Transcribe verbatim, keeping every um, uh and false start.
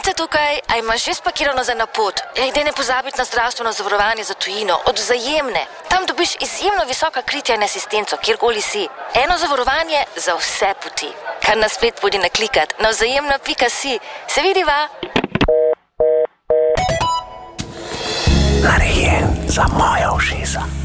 te tukaj, a imaš že spakirano za na pot? Ej, daj ne pozabiti na zdravstveno zavarovanje za tujino, od Vzajemne. Tam dobiš izjemno visoka kritja in asistenco, kjerkoli si. Eno zavarovanje za vse poti. Kar na splet podi naklikat na vzajemna pika si. Se vidiva? Narejen za moja ušesa.